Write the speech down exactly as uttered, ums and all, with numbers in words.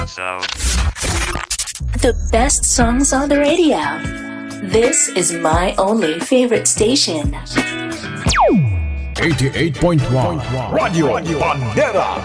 So, The best songs on the radio. This is my only favorite station. eighty-eight point one Radio Bandera